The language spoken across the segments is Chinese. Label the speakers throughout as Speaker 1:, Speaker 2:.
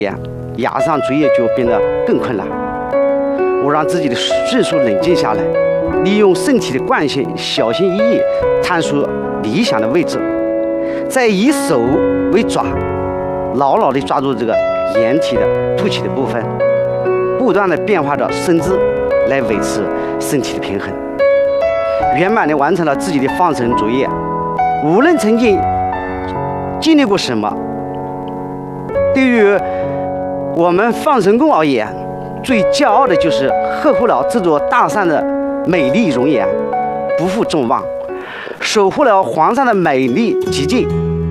Speaker 1: 压上作业就变得更困难。我让自己的迅速冷静下来，利用身体的惯性，小心翼翼探索理想的位置，再以手为爪，牢牢地抓住这个掩体的凸起的部分，不断地变化着身姿来维持身体的平衡，圆满地完成了自己的放绳作业。无论曾经经历过什么，对于我们放绳工而言，最骄傲的就是呵护了这座大山的美丽容颜，不负众望，守护了黄山的美丽极境。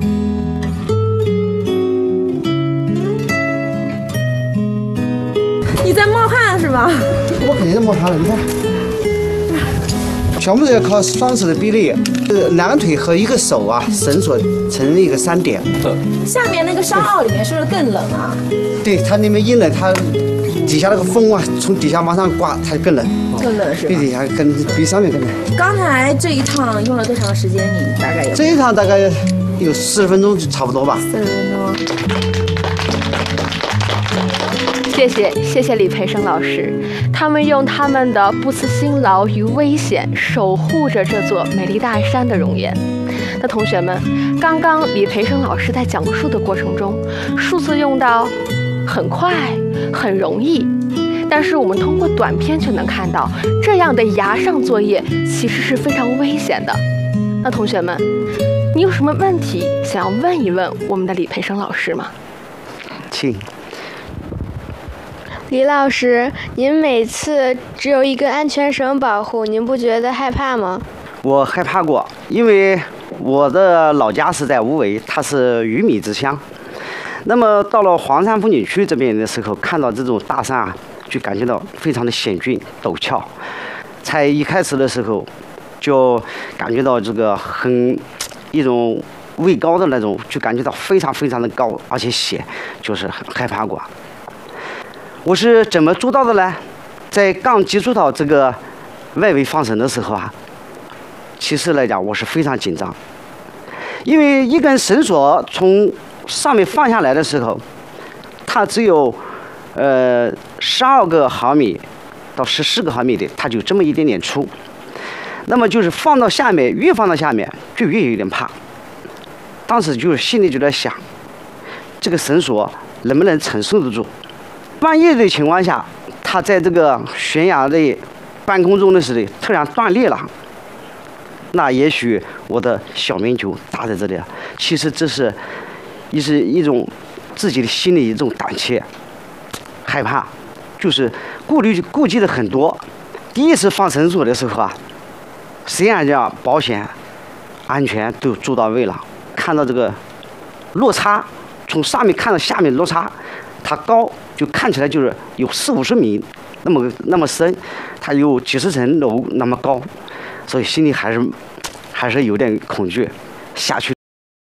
Speaker 2: 你在冒汗是吧？
Speaker 1: 我肯定是冒汗了，你看，全部都要靠双手的臂力，两腿和一个手啊，绳索成一个3点。
Speaker 2: 下面那个沙坳里面是不是更冷啊？
Speaker 1: 对，它那边一冷，它底下那个风啊，从底下往上刮，它就更冷。
Speaker 2: 更冷是吧？
Speaker 1: 比底下比上面更冷。
Speaker 2: 刚才这一趟用了多长时间？你大概有？
Speaker 1: 这一趟大概有40分钟，就差不多吧。
Speaker 2: 40分钟。
Speaker 3: 谢谢李培生老师，他们用他们的不辞辛劳与危险，守护着这座美丽大山的容颜。那同学们，刚刚李培生老师在讲述的过程中，数字用到很快、很容易，但是我们通过短片却能看到，这样的崖上作业其实是非常危险的。那同学们，你有什么问题想要问一问我们的李培生老师吗？
Speaker 1: 请。
Speaker 4: 李老师，您每次只有一根安全绳保护，您不觉得害怕吗？
Speaker 1: 我害怕过，因为我的老家是在无为，它是鱼米之乡。那么到了黄山风景区这边的时候，看到这种大山啊，就感觉到非常的险峻陡峭。才一开始的时候，就感觉到这个一种畏高的那种，就感觉到非常非常的高，而且险，就是很害怕过。我是怎么做到的呢？在刚接触到这个外围放绳的时候啊，其实来讲我是非常紧张，因为一根绳索从上面放下来的时候，它只有12个毫米到14个毫米的，它就这么一点点粗。那么就是放到下面，越放到下面就越有点怕。当时就是心里就在想，这个绳索能不能承受得住？万一的情况下，它在这个悬崖的半空中的时候突然断裂了，那也许我的小命就搭在这里了。其实这是一种自己的心里一种胆怯、害怕，就是顾忌的很多。第一次放绳索的时候啊，实际上讲保险、安全都做到位了。看到这个落差，从上面看到下面落差，它高就看起来就是有40-50米那么深，它有几十层楼那么高，所以心里还是有点恐惧。下去，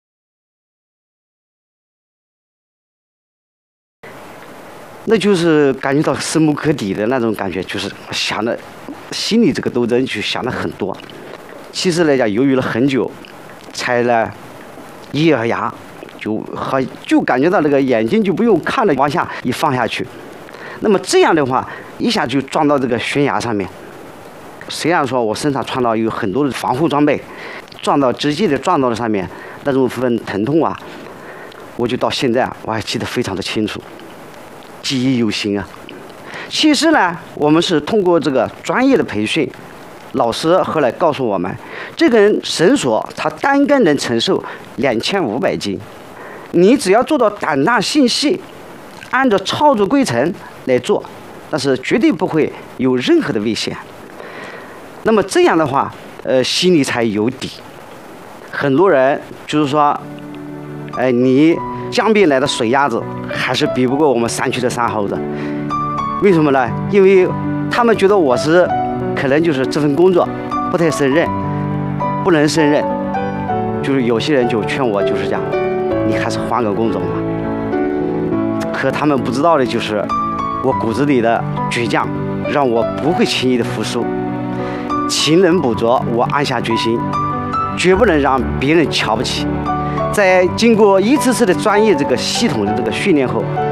Speaker 1: 那就是感觉到深不可抵的那种感觉，就是想的心里这个斗争就想的很多。其实来讲，犹豫了很久，才呢一咬牙。就感觉到那个眼睛就不用看了，往下一放下去，那么这样的话，一下就撞到这个悬崖上面。虽然说我身上穿到有很多的防护装备，直接的撞到了上面，那种份疼痛啊，我就到现在我还记得非常的清楚，记忆犹新啊。其实呢，我们是通过这个专业的培训，老师后来告诉我们，这根绳索它单根能承受2500斤。你只要做到胆大心细，按照操作规程来做，但是绝对不会有任何的危险。那么这样的话，心里才有底。很多人就是说，你江边来的水鸭子还是比不过我们山区的山猴子。为什么呢？因为他们觉得我可能就是这份工作不太胜任，不能胜任。就是有些人就劝我，就是讲，你还是换个工种吧。可他们不知道的就是，我骨子里的倔强，让我不会轻易的服输。勤能补拙，我暗下决心，绝不能让别人瞧不起。在经过一次次的专业这个系统的这个训练后，